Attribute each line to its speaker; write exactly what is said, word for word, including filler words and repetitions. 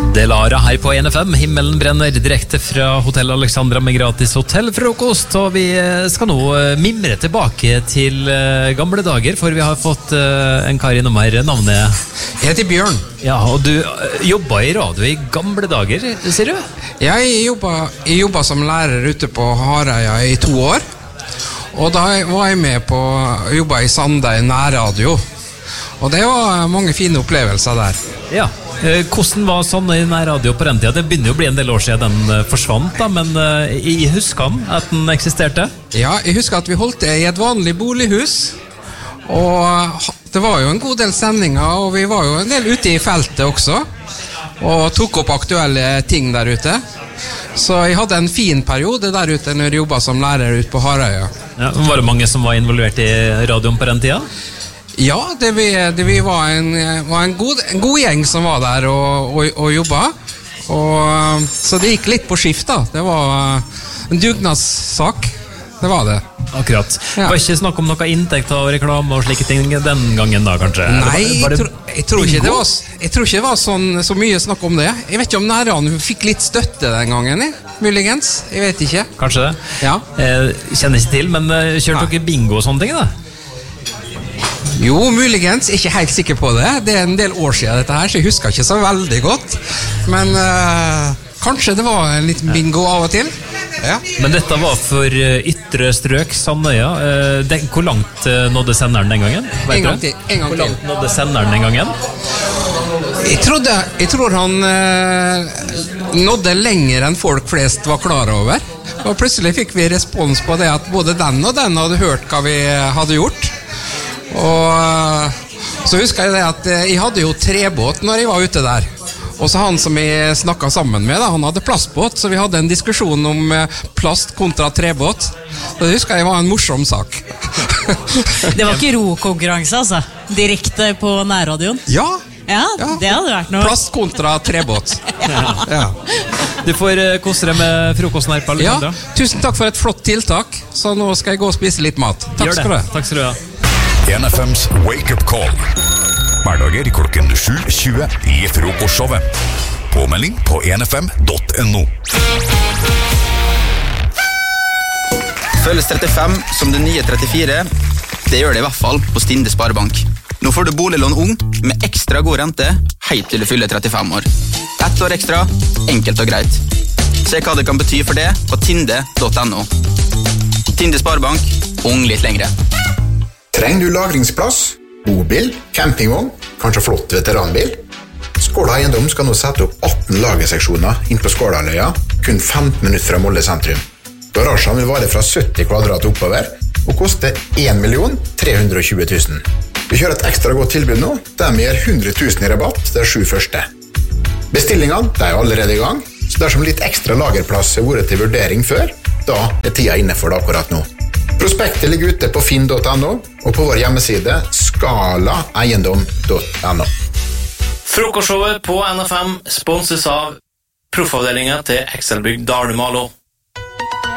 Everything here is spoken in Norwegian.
Speaker 1: Delara her på N F M. Himmelen brenner direkte fra Hotell Alexandra med gratis hotellfrokost. Og vi skal nå mimre tilbake til gamle dager, for vi har fått en kar innom her. Navnet?
Speaker 2: Jeg heter Bjørn.
Speaker 1: Ja, og du jobbet i radio i gamle dager, sier du?
Speaker 2: Jeg jobbet, jeg jobbet som lærer ute på Harøya i to år. Og da var jeg med på å jobbe i Sandøy nærradio. Og det var mange fine opplevelser der.
Speaker 1: Ja. Hvordan var sånn i nærradio på den tiden? Det begynner jo å bli en del år siden den forsvant, da, men jeg husker den, at den eksisterte?
Speaker 2: Ja, jeg husker at vi holdt det i et vanlig bolighus, og det var jo en god del sendinger, og vi var jo en del ute i feltet også, og tok opp aktuelle ting der ute. Så jeg hadde en fin periode der ute når jeg jobbet som lærer ute på Harøya. Ja,
Speaker 1: var det mange som var involvert i radioen på den tiden?
Speaker 2: Ja, det, vi, det vi var, en, var en, god, en god gjeng som var der og, og, og jobbet. Og, så det gikk litt på skift da. Det var en dugnadssak. Det var det.
Speaker 1: Akkurat.
Speaker 2: Ja.
Speaker 1: Var ikke snakk om noe inntekt av reklame og slike ting den gangen da, kanskje?
Speaker 2: Nei,
Speaker 1: var det, var det
Speaker 2: jeg, tror, jeg, tror ikke det var, jeg tror ikke det var sånn, så mye snakk om det. Jeg vet ikke om nærene fikk litt støtte den gangen, jeg. Muligens. Jeg vet ikke.
Speaker 1: Kanskje det?
Speaker 2: Ja.
Speaker 1: Jeg kjenner ikke til, men kjørte dere bingo og sånne ting da?
Speaker 2: Jo, muligens. Ikke helt sikker på det. Det er en del år siden dette her, så jeg husker ikke så veldig godt. Men uh, kanskje det var en liten bingo av og til. Ja.
Speaker 1: Men dette var for ytre strøk, Sandøya. Uh, den, hvor langt nådde senderen den gangen?
Speaker 2: En gang til. En gang
Speaker 1: hvor langt
Speaker 2: til.
Speaker 1: nådde senderen den gangen?
Speaker 2: Jeg, trodde, jeg tror han uh, nådde lenger enn folk flest var klar over. Og plutselig fikk vi respons på det at både den og den hadde hørt hva vi hadde gjort. Og så husker jeg det at jeg hadde jo trebåt når jeg var ute der. Og så han som jeg snakket sammen med da, han hadde plastbåt, så vi hadde en diskusjon om plast kontra trebåt. Det husker jeg var en morsom sak.
Speaker 3: Det var ikke rokonkurranse altså? Direkte på nærradioen?
Speaker 2: Ja.
Speaker 3: Ja, det hadde vært noe.
Speaker 2: Plast kontra trebåt.
Speaker 3: Ja.
Speaker 2: Ja.
Speaker 1: Du får kose deg med frokosten her på Alexandra.
Speaker 2: Ja, tusen takk for et flott tiltak. Så nå skal jeg gå og spise litt mat. Takk skal du ha.
Speaker 1: Takk skal du ha.
Speaker 4: N F M's Wake Up Call. Hverdager klokken sju tjue i frokostshowet. Påmelding på n f m dot n o.
Speaker 5: Føles trettifem som det nye trettifire. Det gjør det i hvert fall på Stinde Sparebank. Nå får du boliglån ung med ekstra god rente helt til du fyller trettifem år. Ett år ekstra, enkelt og greit. Se hva det kan bety for det på tinde dot n o. Tinde Sparebank, ung litt lengre.
Speaker 6: Trenger du lagringsplass, bobil, campingvogn, kanskje flott veteranbil? Skåla Eiendom skal nå sette opp atten lagerseksjoner inn på Skålaløya, kun femten minutter fra Molde sentrum. Garasjen vil vare fra sytti kvadrat oppover, og koste en million tre hundre og tjue tusen. Vi kjører et ekstra godt tilbud nå, der vi gir hundre tusen i rabatt de sju første. Bestillingene de er allerede i gang, så dersom litt ekstra lagerplass har vært til vurdering før, da er tida inne for det akkurat nå. Prospektet ligger ute på finn dot n o og på vår hjemmeside skala eiendom dot n o.
Speaker 7: Frokostshowet på N F M sponses av proffavdelingen til Excelbygg Dalumalo.